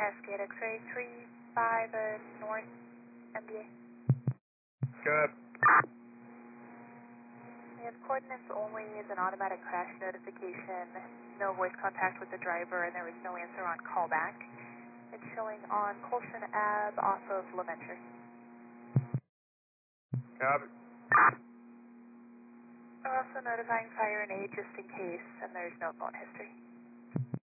Cascade X-ray 35 North MBA. Good. We have coordinates only as an automatic crash notification, no voice contact with the driver, and there was no answer on callback. It's showing on Colson Ave off of LaVenture. Copy. We're also notifying fire and aid just in case, and there's no phone history.